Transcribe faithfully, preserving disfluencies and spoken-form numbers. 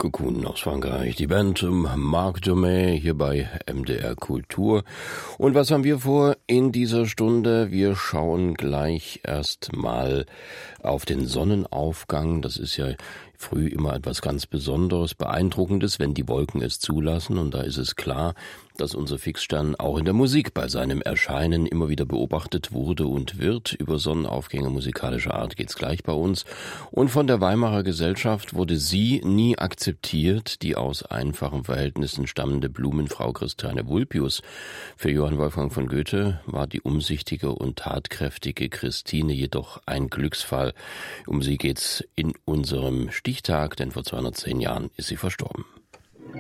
Cocoon aus Frankreich, die Band um Marc Domey hier bei M D R Kultur. Und was haben wir vor in dieser Stunde? Wir schauen gleich erstmal auf den Sonnenaufgang. Das ist ja früh immer etwas ganz Besonderes, Beeindruckendes, wenn die Wolken es zulassen. Und da ist es klar, dass unser Fixstern auch in der Musik bei seinem Erscheinen immer wieder beobachtet wurde und wird. Über Sonnenaufgänge musikalischer Art geht's gleich bei uns. Und von der Weimarer Gesellschaft wurde sie nie akzeptiert, die aus einfachen Verhältnissen stammende Blumenfrau Christiane Vulpius. Für Johann Wolfgang von Goethe war die umsichtige und tatkräftige Christine jedoch ein Glücksfall. Um sie geht's in unserem Stichtag, denn vor zweihundertzehn Jahren ist sie verstorben.